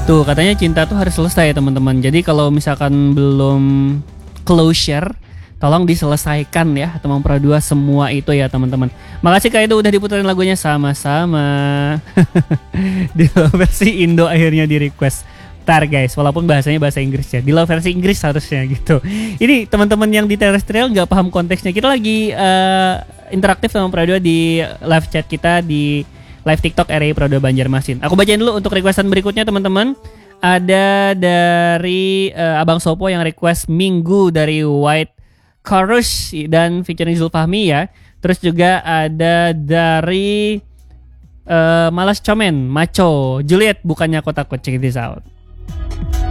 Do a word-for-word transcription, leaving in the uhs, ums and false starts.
Tuh katanya cinta tuh harus selesai teman-teman. Jadi kalau misalkan belum closure, tolong diselesaikan ya teman Pradua semua itu ya teman-teman. Makasih Kak Edo udah diputerin lagunya, sama-sama. Di versi Indo akhirnya di request. Ntar guys, walaupun bahasanya bahasa Inggris ya, di versi Inggris harusnya gitu. Ini teman-teman yang di Terrestrial nggak paham konteksnya. Kita lagi uh, interaktif sama Pradua di live chat kita di live TikTok R I Pradua Banjarmasin. Aku bacain dulu untuk requestan berikutnya teman-teman. Ada dari uh, Abang Sopo yang request Minggu dari White Chorus dan featuring Zulfahmi ya. Terus juga ada dari uh, Malas Comen, Macho, Juliet bukannya aku takut, check this out.